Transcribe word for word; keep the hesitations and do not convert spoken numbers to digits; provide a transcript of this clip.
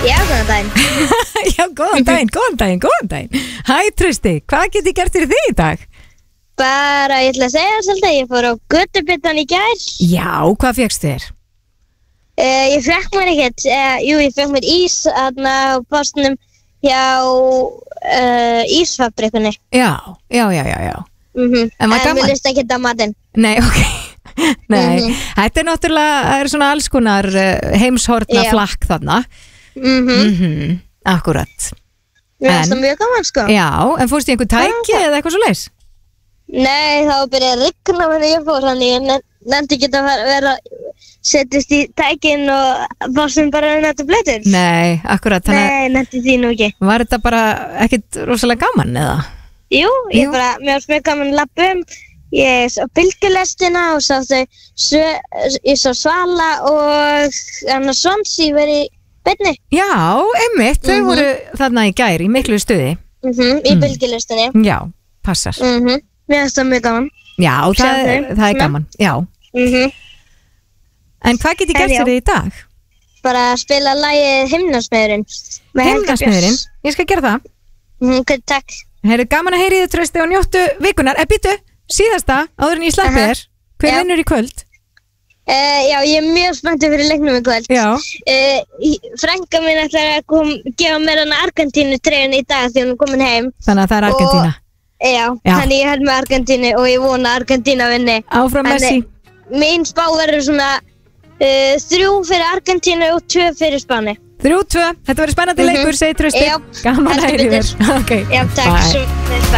Já, góðan daginn. Já, góðan daginn, góðan daginn, góðan daginn. Hæ, Trausti, hvað get ég gert fyrir þig í dag? Bara, ég ætla að segja þess að ég fór á göttubittan í gær. Já, hvað fékkst þér? Uh, ég fekk mér ekkert, uh, jú, ég fekk mér ís aðna á postnum hjá uh, ísfabrikunni. Já, já, já, já, já. Mm-hmm. En var En gaman? mér list ekki þetta á matinn. Nei, ok. Nei, Mhm. þetta er náttúrulega, það er svona alls konar uh, heimshorna Já. flakk þarna. Mm-hmm. Mhm, akkurat. Mér finnst En- það mjög gaman, sko. Já, en fórst í einhver tæki Já. eða eitthvað svo leis? Nei, það var byrjað að rigna meðan ég fór, þannig ég nen- nefndi ekki að fara- vera setjast í tækin og básum bara að þetta blöður. Nei, akkurat, þannig Nei, nefndi því nú ekki. að var þetta bara ekkit rosalega gaman eða? Jú, ég Jú. bara, mér var mjög gaman að labba um. Ég sá bylgjulestina og sá þau, svö- ég sá Svala og hann að Svansi verið í beinni. Já, einmitt, þau Mhm. voru þarna í gær í miklu stuði. Mm í Mm. bylgjulestinni. Já, passar. Mm Mér finnst það mjög gaman. Já, það, Sjá er, þau, það er svona. gaman. Já. Mm En hvað get ég gert En já. fyrir þig í dag? Bara að spila lagið Himnasmiðurinn. með Helga Himnasmiðurinn, Björns. ég skal gera það. Mhm, ok, takk. Heyrðu, gaman að heyri þið, Trausti, og njóttu vikunar. Eh, býtu, síðasta, áður en ég sleppi Aha. þér. Hver Já. vinnur í kvöld? Uh, já, ég er mjög spenntið fyrir leiknum í kvöld. Já. Uh, frænka mín ætlar að kom, gefa mér hann Argentínu treyjun í dag því hún er komin heim. Þannig að það er Argentína. Já, Já. þannig ég held með Argentínu og ég vona að Argentína vinni. Áfram Messi. Mín spá verður svona uh, þrjú fyrir Argentínu og tvö fyrir Spáni. Þrjú, tvö, þetta verður spennandi Mhm. leikur, segir Trausti. Já, Gaman að heldur heyri betur. þér. Ok, Já, takk. bye. Svo-